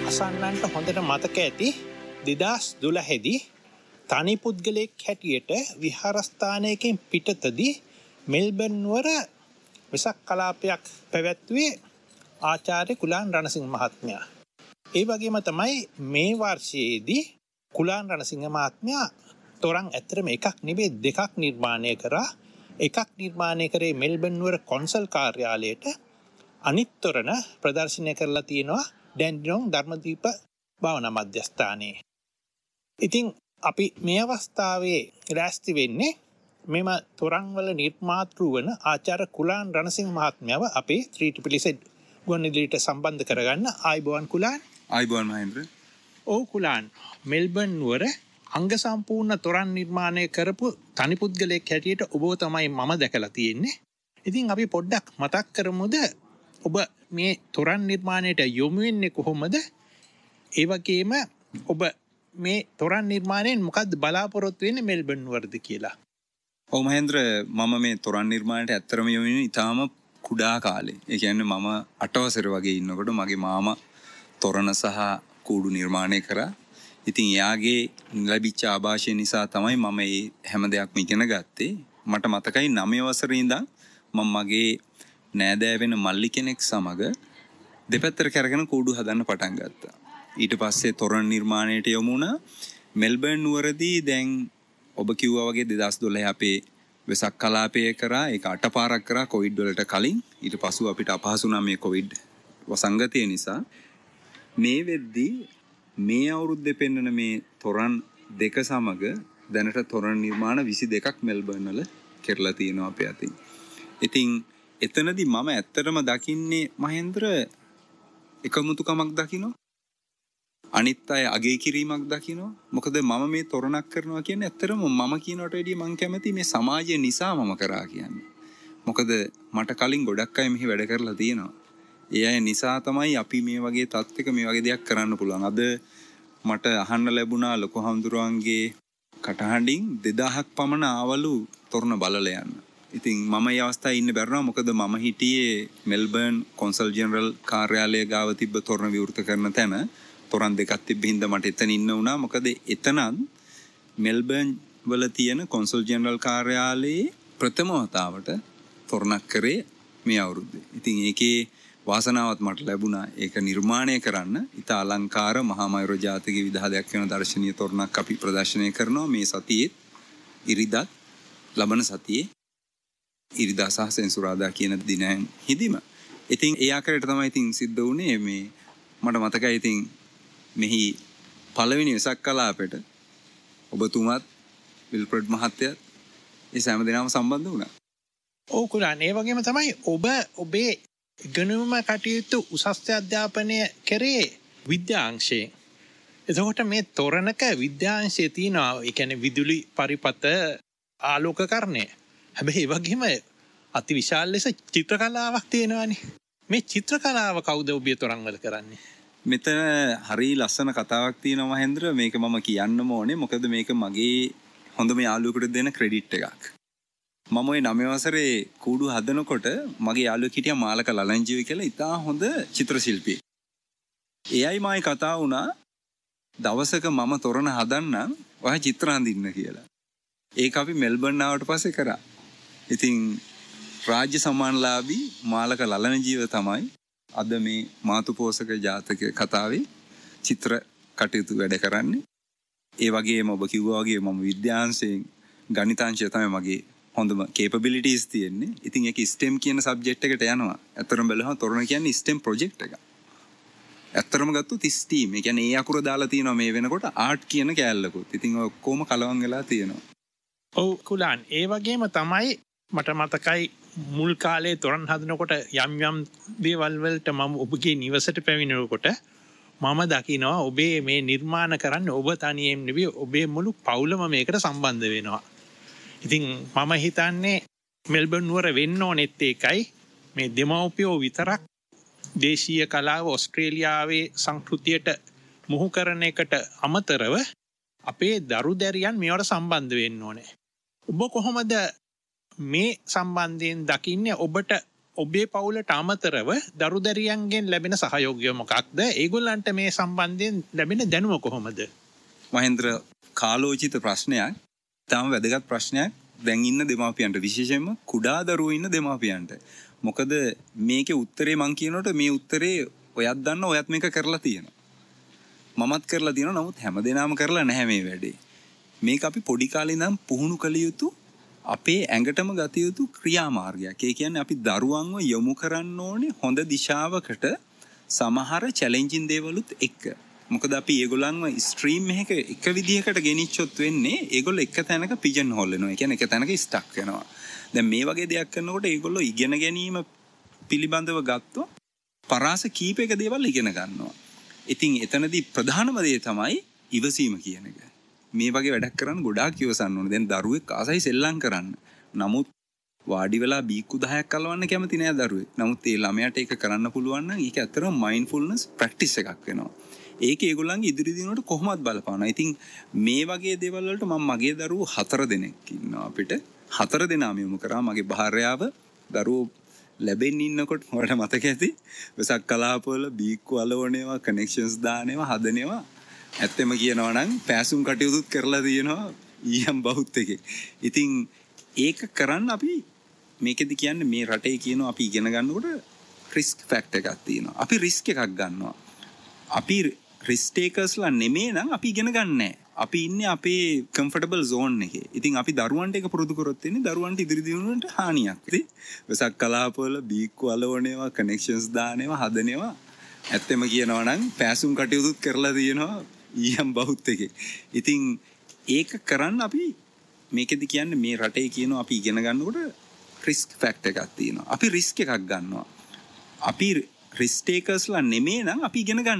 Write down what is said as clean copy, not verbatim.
අසන්නන්ට හොඳට මතක ඇති 2012දී තනි පුද්ගලයෙක් හැටියට විහාරස්ථානයකින් පිටතදී මෙල්බර්න් නුවර වෙසක් කලාපයක් පැවැත්වුවේ ආචාර්ය කුලාන් රණසිංහ මහත්මයා. ඒ වගේම තමයි මේ වර්ෂයේදී කුලාන් රණසිංහ මහත්මයා තොරන් ඇත්තටම එකක් නෙවෙයි දෙකක් නිර්මාණය කරා. එකක් නිර්මාණය කරේ මෙල්බර්න් නුවර කොන්සල් කාර්යාලයට, අනිත් තොරණ ප්‍රදර්ශනය කරලා තියෙනවා ඩැන්ඩිනොන් ධර්මදීප භාවනා මධ්‍යස්ථානයේ. ඉතින් අපි මේ අවස්ථාවේ රැස්ති වෙන්නේ මෙම තොරන්වල නිර්මාතෘ වන ආචාර්ය කුලාන් රණසිංහ මහත්මයාව අපේ 3ZZZ ගුවන්විදුලියට සම්බන්ධ කරගන්න. ආයිබෝවන් කුලාන්. ආයිබෝවන් මහේන්ද්‍ර. ඔව් කුලාන්, මෙල්බර්න් නුවර අංග සම්පූර්ණ තොරන් නිර්මාණය කරපු තනි පුද්ගලයෙක් හැටියට ඔබව තමයි මම දැකලා තියෙන්නේ. ඉතින් අපි පොඩ්ඩක් මතක් කරමුද ඔබ මේ තොරන් නිර්මාණයට යොමු වෙන්නේ කොහොමද? ඒ වගේම ඔබ මේ තොරන් නිර්මාණයෙන් මොකක්ද බලාපොරොත්තු වෙන්නේ මෙල්බර්න් නුවරදී කියලා? ඔව් මහේන්ද්‍ර, මම මේ තොරන් නිර්මාණයට ඇත්තරම යොමු වෙන්නේ ඊටාම කුඩා කාලේ. ඒ කියන්නේ මම 8 වසර වගේ ඉන්නකොට මගේ මාමා තොරණ සහ කූඩු නිර්මාණය කරා. ඉතින් එයාගේ ලැබිච්ච ආభాෂය නිසා තමයි මම මේ හැම දෙයක්ම ඉගෙන ගත්තේ. මට මතකයි 9 වසරේ ඉඳන් මම මගේ නෑදෑ වෙන මල්ලි කෙනෙක් සමග දෙපැත්තට කරගෙන කූඩු හදන්න පටන් ගත්තා. ඊට පස්සේ තොරණ නිර්මාණයට යොමු වුණා. මෙල්බර්න් නුවරදී දැන් ඔබ කිව්වා වගේ 2012 අපේ වෙසක් කලාපය කරා. ඒක 8 පාරක් කරා කොවිඩ් වලට කලින්. ඊට පස්සෙ අපිට අපහසු වුණා මේ කොවිඩ් වසංගතය නිසා. මේ වෙද්දී මේ අවුරුද්දේ පෙන්වන මේ තොරන් දෙක සමග දැනට තොරණ නිර්මාණ 22ක් මෙල්බර්න් වල කරලා තියෙනවා අපේ අතින්. ඉතින් එතනදී මම ඇත්තටම දකින්නේ මහේන්ද්‍ර එකමුතුකමක් දකිනවා. අනිත් අය අගය කිරීමක් දකිනවා. මොකද මම මේ තොරණක් කරනවා කියන්නේ ඇත්තටම මම කියනකට වැඩිය මම කැමති මේ සමාජය නිසා මම කරා කියන්නේ. මොකද මට කලින් ගොඩක් අය මෙහි වැඩ කරලා තියෙනවා. ඒ අය නිසා තමයි අපි මේ වගේ තත්ත්වයක මේ වගේ දෙයක් කරන්න පුළුවන්. අද මට අහන්න ලැබුණා ලොකු හඳුරුවන්ගේ කටහඬින් 2000ක් පමණ ආවලු තොරණ බලලා යන්න. ඉතින් මම මේ අවස්ථාවේ ඉන්න බැරුණා. මොකද මම හිටියේ මෙල්බර්න් කොන්සල් ජෙනරල් කාර්යාලය ගාව තිබ්බ තොරණ විවෘත කරන තැන. තොරන් දෙකක් තිබ්බ හින්දා මට එතන ඉන්න වුණා. මොකද එතනත් මෙල්බර්න් වල තියෙන කොන්සල් ජෙනරල් කාර්යාලයේ ප්‍රථම වතාවට තොරණක් කරේ මේ අවුරුද්දේ. ඉතින් ඒකේ වාසනාවත් මට ලැබුණා ඒක නිර්මාණය කරන්න. ඉතා අලංකාර මහා මයුර ජාතික විදාහයක් වෙන දර්ශනීය තොරණක් අපි ප්‍රදර්ශනය කරනවා මේ සතියේ ඉරිදත් ලබන සතියේ ඉරිදා සහ සෙන්සුරාදා කියන දිනයන් හිදීම. ඉතින් ඒ ආකාරයට තමයි ඉතින් සිද්ධ වුණේ. මේ මට මතකයි ඉතින් මෙහි පළවෙනි වෙසක් කලාපයට ඔබතුමාත් විල්ප්‍රඩ් මහත්තයත් ඒ හැම දෙනාම සම්බන්ධ වුණා. ඔව් කුලාන්, ඒ වගේම තමයි ඔබේ ඉගෙනුම කටයුතු උසස් අධ්‍යාපනය කරේ විද්‍යාංශයෙන්. එතකොට මේ තොරණක විද්‍යාංශය තියෙනවා. ඒ කියන්නේ විදුලි පරිපත ආලෝකකරණය. හැබැයි ඒ වගේම අති විශාල ලෙස චිත්‍ර කලාවක් තියෙනවානේ. මේ චිත්‍ර කලාව කවුද ඔබේ තොරන් වල කරන්නේ? මෙතන හරි ලස්සන කතාවක් තියෙනවා මහේන්ද්‍ර. මේක මම කියන්නම ඕනේ. මොකද මේක මගේ හොඳම යාළුවෙකුට දෙන ක්‍රෙඩිට් එකක්. මම ওই 9 වසරේ කූඩු හදනකොට මගේ යාළුවෙක් හිටියා මාලක ලලංජීවි කියලා. ඉතා හොඳ චිත්‍ර ශිල්පියෙක්. එයයි මායි කතා වුණා දවසක මම තොරණ හදන්නම් ඔයා චිත්‍ර අඳින්න කියලා. ඒක අපි මෙල්බර්න් ආවට පස්සේ කරා. ඉතින් රාජ්‍ය සම්මානලාභී මාලක ලලංජීව තමයි අද මේ මාතුපෝසක ජාතක කතාවේ චිත්‍ර කටයුතු වැඩ කරන්නේ. ඒ වගේම ඔබ කිව්වා වගේ මම විද්‍යාංශයෙන් ගණිතාංශය තමයි මගේ හොඳම කේපබිලිටිස් තියෙන්නේ. ඉතින් ඒක STEM කියන සබ්ජෙක්ට් එකට යනවා. ඇත්තටම බලහම තොරණ කියන්නේ STEM ප්‍රොජෙක්ට් එකක්. ඇත්තටම ගත්තොත් STEM. ඒ කියන්නේ ඒ අකුර දාලා තියෙනවා මේ වෙනකොට ආර්ට් කියන කෑල්ලකුත්. ඉතින් ඔය ඔක්කොම කලවම් වෙලා තියෙනවා. ඔව් කුලාන්, ඒ වගේම තමයි මට මතකයි මුල් කාලේ තොරන් හදනකොට යම් දේවල් වලට මම ඔබගේ නිවසට පැමිණෙනකොට මම දකිනවා ඔබේ මේ නිර්මාණ කරන්නේ ඔබ තනියෙන් නෙවෙයි, ඔබේ මුළු පවුලම මේකට සම්බන්ධ වෙනවා. ඉතින් මම හිතන්නේ මෙල්බර්න් නුවර වෙන්න ඕනෙත් ඒකයි. මේ දෙමව්පියෝ විතරක් දේශීය කලාව ඕස්ට්‍රේලියාවේ සංස්කෘතියට මුහු කරන එකට අමතරව අපේ දරු දැරියන් මේවට සම්බන්ධ වෙන්න ඕනේ. ඔබ කොහොමද මේ සම්බන්ධයෙන් දකින්නේ? ඔබට ඔබේ පවුලට අමතරව දරුදැරියන්ගෙන් ලැබෙන සහයෝගය මොකක්ද? ඒගොල්ලන්ට මේ සම්බන්ධයෙන් ලැබෙන දැනුම කොහොමද? මහේන්ද්‍ර කාලෝචිත ප්‍රශ්නයක්. තාම වැදගත් ප්‍රශ්නයක්. දැන් ඉන්න දෙමාපියන්ට විශේෂයෙන්ම කුඩා දරුවෝ ඉන්න දෙමාපියන්ට. මොකද මේකේ උත්තරේ මං කියනකොට මේ උත්තරේ ඔයත් දන්න ඔයත් මේක කරලා තියෙනවා. මමත් කරලා තියෙනවා. නමුත් හැමදේනම කරලා නැහැ මේ වැඩේ. මේක අපි පොඩි කාලේ ඉඳන් පුහුණු කළ යුතු අපේ ඇඟටම ගත යුතු ක්‍රියාමාර්ගයක්. ඒ කියන්නේ අපි දරුවන්ව යොමු කරන්න ඕනේ හොඳ දිශාවකට සමහර චැලෙන්ජින් දේවලුත් එක්ක. මොකද අපි ඒගොල්ලන්ව ස්ට්‍රීම් එකක එක විදිහකට ගෙනිච්චොත් වෙන්නේ ඒගොල්ලෝ එක තැනක පිජන් හොල් වෙනවා. ඒ කියන්නේ එක තැනක ස්ටක් වෙනවා. දැන් මේ වගේ දෙයක් කරනකොට ඒගොල්ලෝ ඉගෙන ගැනීම පිළිබඳව ගත්තොත් පරාස කීපයක දේවල් ඉගෙන ගන්නවා. ඉතින් එතනදී ප්‍රධානම දේ තමයි ඉවසීම කියන එක. මේ වගේ වැඩක් කරන්න ගොඩාක් ඉවසන්න ඕනේ. දැන් දරුවෙක් ආසයි සෙල්ලම් කරන්න. නමුත් වාඩි වෙලා බීක්කු 10ක් කලවන්න කැමති නෑ දරුවෙක්. නමුත් ඒ ළමයාට ඒක කරන්න පුළුවන් නම් ඒක ඇත්තටම මයින්ඩ්ෆුල්නස් ප්‍රැක්ටිස් එකක් වෙනවා. ඒක ඒගොල්ලන්ගේ ඉදිරි දිනවලට කොහොමද බලපානවා. ඉතින් මේ වගේ දේවල් වලට මම මගේ දරුවෝ 4 දෙනෙක් ඉන්නවා අපිට. 4 දෙනාම යොමු කරා. මගේ භාර්යාව දරුවෝ ලැබෙන්න ඉන්නකොට මට මතක ඇති වෙසක් කලාපවල බීක්කු අලවණේවා කනෙක්ෂන්ස් දානේවා හදනේවා ඇත්තම කියනවා නම් පෑසුම් කටයුතුත් කරලා තියෙනවා ඊයම් බෞද්ධ එකේ. ඉතින් ඒක කරන්න අපි මේකෙදි කියන්නේ මේ රටේ කියනවා අපි ඉගෙන ගන්නකොට රිස්ක් ෆැක්ටර් එකක් තියෙනවා. අපි රිස්ක් එකක් ගන්නවා. අපි රිස්ක් ටේකර්ස්ලා නෙමෙයි නම් අපි ඉගෙන ගන්නෑ. අපි ඉන්නේ අපේ කම්ෆර්ටබල් zone එකේ. ඉතින් අපි දරුවන්ට ඒක පුරුදු කරොත් ඉන්නේ දරුවන්ට ඉදිරි දියුණුවට හානියක්. ඉතින් වෙසක් කලාපවල බීක්කු අලවණේවා කනෙක්ෂන්ස් දානේවා හදනේවා ඇත්තම කියනවා නම් පෑසුම් කටයුතුත් කරලා තියෙනවා ඊයම් බෞද්ධ එකේ. ඉතින් ඒක කරන්න අපි මේකෙදි කියන්නේ මේ රටේ කියනවා අපි ඉගෙන ගන්නකොට රිස්ක් ෆැක්ටර් එකක් තියෙනවා. අපි රිස්ක් එකක් ගන්නවා. අපි රිස්ක් ටේකර්ස්ලා නෙමෙයි නම් අපි ඉගෙන ගන්න